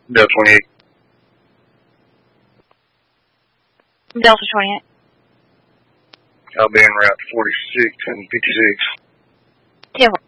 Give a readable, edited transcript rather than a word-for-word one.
Delta 28. Delta 28. I'll be en route 46 and 56. 10-4.